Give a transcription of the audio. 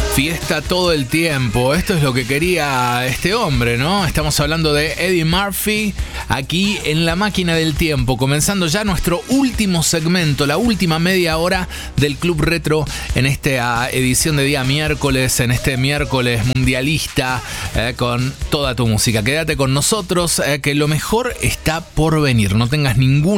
Fiesta todo el tiempo, esto es lo que quería este hombre, ¿no? Estamos hablando de Eddie Murphy, aquí en La Máquina del Tiempo, comenzando ya nuestro último segmento, la última media hora del Club Retro en esta edición de día miércoles, en este miércoles mundialista, con toda tu música. Quédate con nosotros, que lo mejor está por venir, no tengas ningún